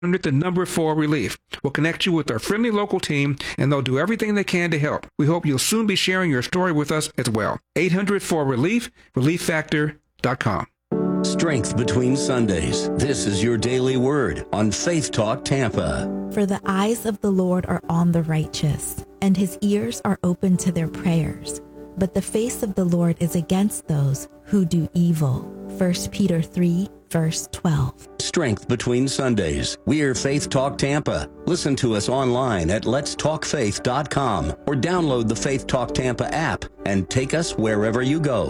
the number 4 Relief. We'll connect you with our friendly local team, and they'll do everything they can to help. We hope you'll soon be sharing your story with us as well. 800-4RELIEF, relieffactor.com. Strength between Sundays. This is your daily word on Faith Talk Tampa. For the eyes of the Lord are on the righteous, and his ears are open to their prayers. But the face of the Lord is against those who do evil. 1 Peter 3, verse 12. Strength between Sundays. We're Faith Talk Tampa. Listen to us online at letstalkfaith.com or download the Faith Talk Tampa app and take us wherever you go.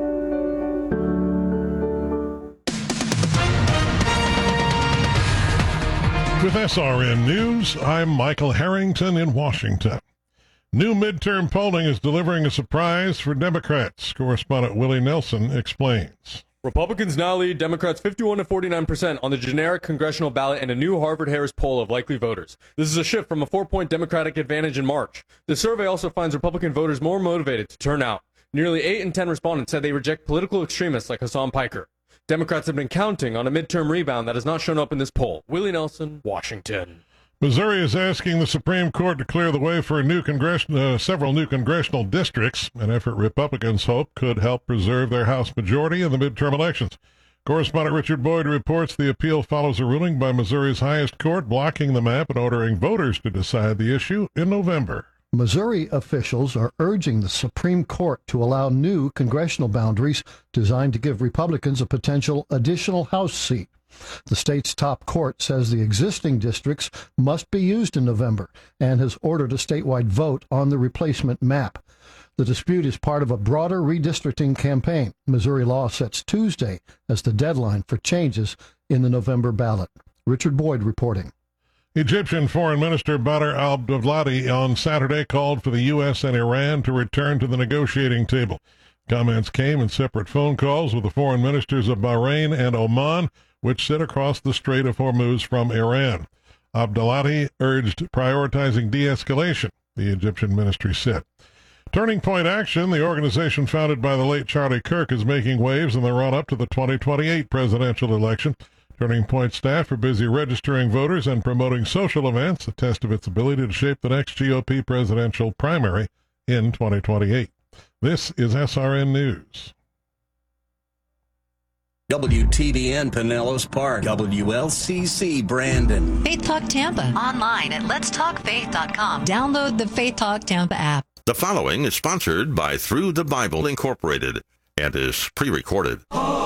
With SRN News, I'm Michael Harrington in Washington. New midterm polling is delivering a surprise for Democrats. Correspondent Willie Nelson explains. Republicans now lead Democrats 51 to 49% on the generic congressional ballot in a new Harvard-Harris poll of likely voters. This is a shift from a 4-point Democratic advantage in March. The survey also finds Republican voters more motivated to turn out. Nearly 8 in 10 respondents said they reject political extremists like Hassan Piker. Democrats have been counting on a midterm rebound that has not shown up in this poll. Willie Nelson, Washington. Missouri is asking the Supreme Court to clear the way for several new congressional districts, an effort Republicans hope could help preserve their House majority in the midterm elections. Correspondent Richard Boyd reports the appeal follows a ruling by Missouri's highest court blocking the map and ordering voters to decide the issue in November. Missouri officials are urging the Supreme Court to allow new congressional boundaries designed to give Republicans a potential additional House seat. The state's top court says the existing districts must be used in November and has ordered a statewide vote on the replacement map. The dispute is part of a broader redistricting campaign. Missouri law sets Tuesday as the deadline for changes in the November ballot. Richard Boyd reporting. Egyptian Foreign Minister Badr al-Abdulati on Saturday called for the U.S. and Iran to return to the negotiating table. Comments came in separate phone calls with the foreign ministers of Bahrain and Oman, which sit across the Strait of Hormuz from Iran. Abdulati urged prioritizing de-escalation, the Egyptian ministry said. Turning Point Action, the organization founded by the late Charlie Kirk, is making waves in the run-up to the 2028 presidential election. Turning Point staff are busy registering voters and promoting social events, a test of its ability to shape the next GOP presidential primary in 2028. This is SRN News. WTBN Pinellas Park, WLCC Brandon. Faith Talk Tampa. Online at letstalkfaith.com. Download the Faith Talk Tampa app. The following is sponsored by Through the Bible Incorporated and is pre-recorded.